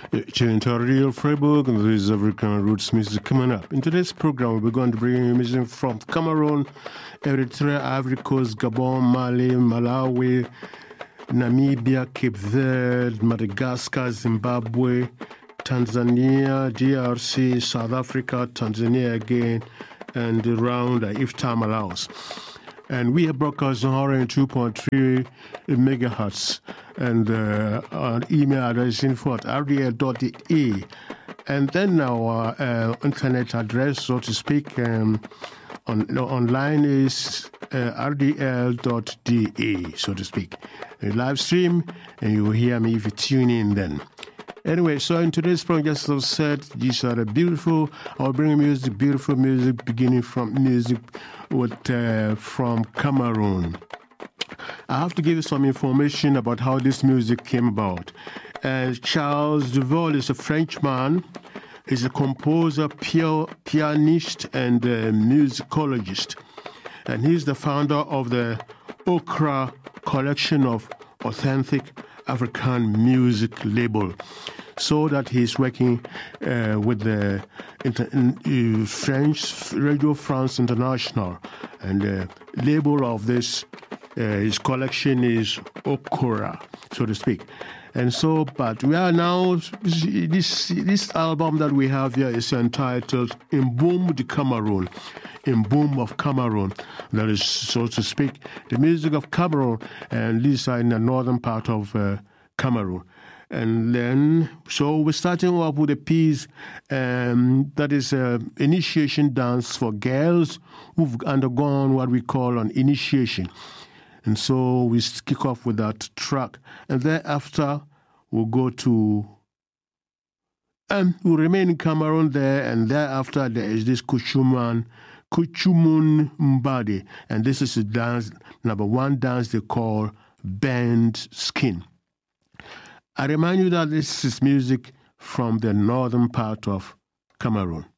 Territorial Freiburg, and this is African Roots music coming up. In today's program, we're going to bring you music from Cameroon, Eritrea, Ivory Coast, Gabon, Mali, Malawi, Namibia, Cape Verde, Madagascar, Zimbabwe, Tanzania, DRC, South Africa, Tanzania again, and Rwanda, if time allows. And we have broadcast on 102.3 megahertz. And our email address info@rdl.de. And then our internet address, so to speak, online is rdl.de, so to speak. A live stream, and you will hear me if you tune in then. Anyway, so in today's program, just as I said, these are the beautiful, I'll bring music, beautiful music, beginning from music from Cameroon. I have to give you some information about how this music came about. Charles Duvall is a Frenchman. He's a composer, pianist, and musicologist. And he's the founder of the Okra collection of authentic African music label. So that he's working with the French Radio France International. And the label of this, his collection is Okra, so to speak. And so, but we are now, this album that we have here is entitled Mboum de Cameroon. Mboum of Cameroon. That is, so to speak, the music of Cameroon, and these are in the northern part of Cameroon. And then, so we're starting off with a piece that is an initiation dance for girls who've undergone what we call an initiation. And so we kick off with that track. And thereafter, we'll go to, we'll remain in Cameroon there. And thereafter, there is this Kuchumun Mbadi. And this is a dance, number one dance they call Bend Skin. I remind you that this is music from the northern part of Cameroon.